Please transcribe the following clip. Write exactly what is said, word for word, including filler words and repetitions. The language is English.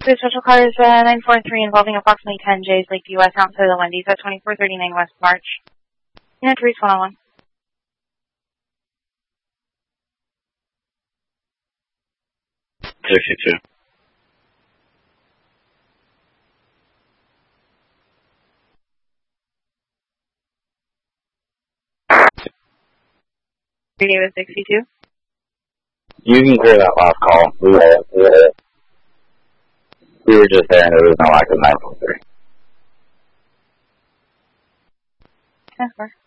The social car is uh, nine four three involving approximately ten J's Lakeview West outside of the Wendy's at twenty-four thirty-nine West March. You know, to reach one oh one. sixty-two. three with sixty-two. You can clear that last call. We were, we were, we were just there and there was no active nine four three. ten four.